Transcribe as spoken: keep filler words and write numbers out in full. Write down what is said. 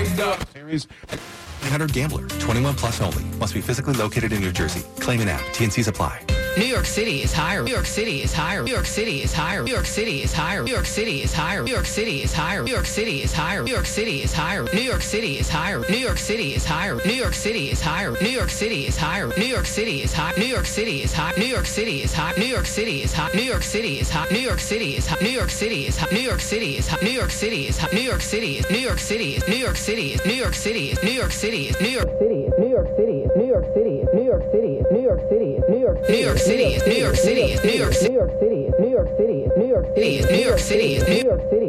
Series. one hundred Gambler. twenty-one plus only. Must be physically located in New Jersey. Claim an app. T N Cs apply. New York City is higher. New York City is higher. New York City is higher. New York City is higher. New York City is higher. New York City is higher. New York City is higher. New York City is higher. New York City is higher. New York City is higher. New York City is higher. New York City is higher. New York City is high. New York City is high. New York City is high. New York City is high. New York City is high. New York City is high. New York City is high. New York City is high. New York City is high. New York City is New York City is New York City is New York City is New York City is New York City is New York City is New York City is New York City is New York City is New York New York City is New York City is New York City is New York City is New York City is New York City is New York City is New York City is New York City